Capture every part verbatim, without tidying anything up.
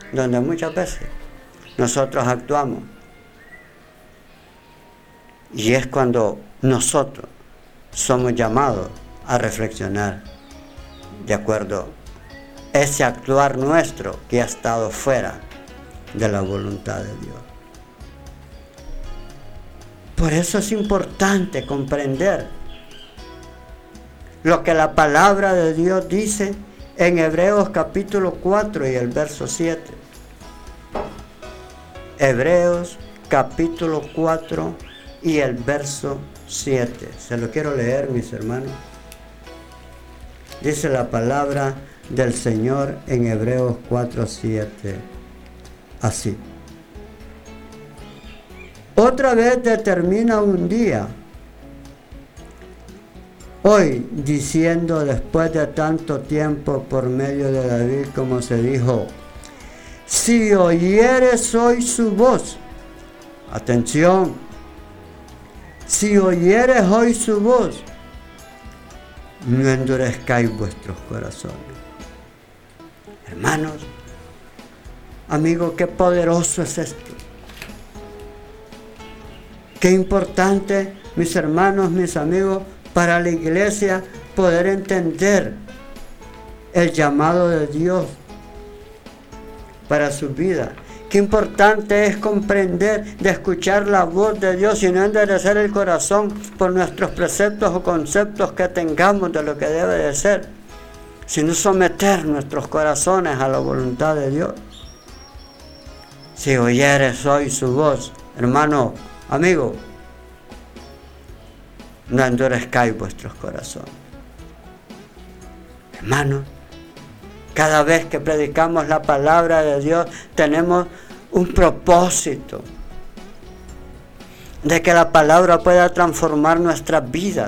donde muchas veces nosotros actuamos. Y es cuando nosotros somos llamados a reflexionar de acuerdo a ese actuar nuestro que ha estado fuera de la voluntad de Dios. Por eso es importante comprender lo que la palabra de Dios dice en Hebreos capítulo cuatro y el verso siete. Hebreos capítulo cuatro y el verso siete. Se lo quiero leer, mis hermanos. Dice la palabra del Señor en Hebreos cuatro siete. Así. Otra vez determina un día, hoy, diciendo después de tanto tiempo por medio de David, como se dijo, si oyeres hoy su voz, atención, si oyeres hoy su voz, no endurezcáis vuestros corazones. Hermanos, amigos, qué poderoso es esto. Qué importante, mis hermanos, mis amigos, para la iglesia poder entender el llamado de Dios para su vida. Qué importante es comprender, de escuchar la voz de Dios y no endurecer el corazón por nuestros preceptos o conceptos que tengamos de lo que debe de ser, sino someter nuestros corazones a la voluntad de Dios. Si oyeres hoy su voz, hermano, amigo, no endurezcáis vuestros corazones. Hermano, cada vez que predicamos la palabra de Dios, tenemos un propósito de que la palabra pueda transformar nuestras vidas,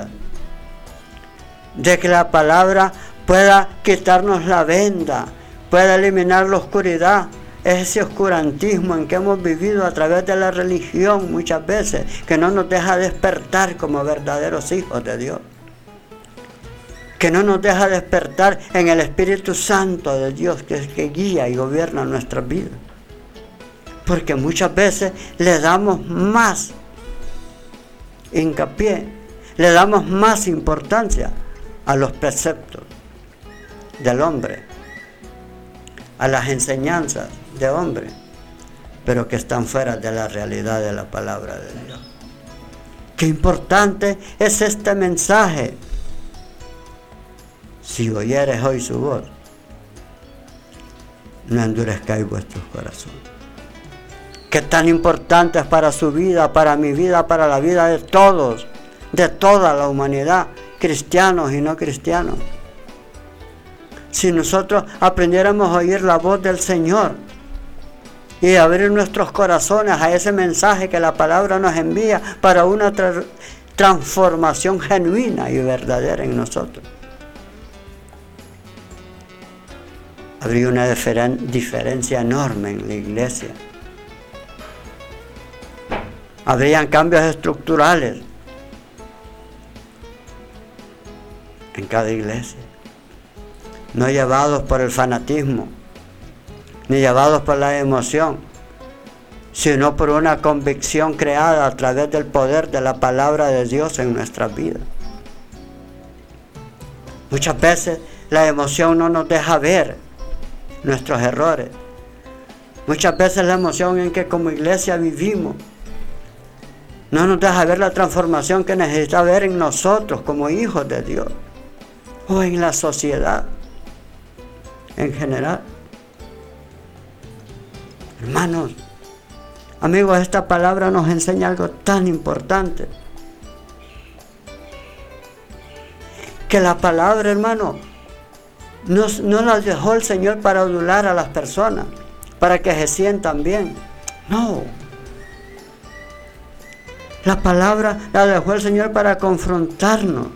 de que la palabra pueda quitarnos la venda, pueda eliminar la oscuridad, ese oscurantismo en que hemos vivido a través de la religión muchas veces, que no nos deja despertar como verdaderos hijos de Dios, que no nos deja despertar en el Espíritu Santo de Dios, que es que guía y gobierna nuestras vidas. Porque muchas veces le damos más hincapié, le damos más importancia a los preceptos del hombre, a las enseñanzas de hombre, pero que están fuera de la realidad de la palabra de Dios. Qué importante es este mensaje. Si oyeres hoy su voz, no endurezcáis vuestros corazones. Qué tan importante es para su vida, para mi vida, para la vida de todos, de toda la humanidad, cristianos y no cristianos. Si nosotros aprendiéramos a oír la voz del Señor y abrir nuestros corazones a ese mensaje que la palabra nos envía para una tra- transformación genuina y verdadera en nosotros, habría una diferen- diferencia enorme en la iglesia. Habrían cambios estructurales en cada iglesia, no llevados por el fanatismo, ni llevados por la emoción, sino por una convicción creada a través del poder de la palabra de Dios en nuestras vidas. Muchas veces la emoción no nos deja ver nuestros errores. Muchas veces la emoción en que como iglesia vivimos no nos deja ver la transformación que necesita ver en nosotros como hijos de Dios o en la sociedad en general. Hermanos, amigos, esta palabra nos enseña algo tan importante, que la palabra, hermano, no, no la dejó el Señor para adular a las personas, para que se sientan bien. No. La palabra la dejó el Señor para confrontarnos,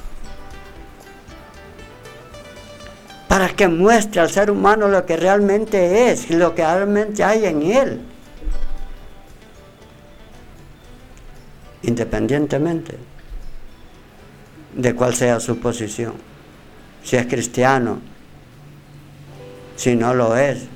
para que muestre al ser humano lo que realmente es, lo que realmente hay en él, independientemente de cuál sea su posición, si es cristiano, si no lo es,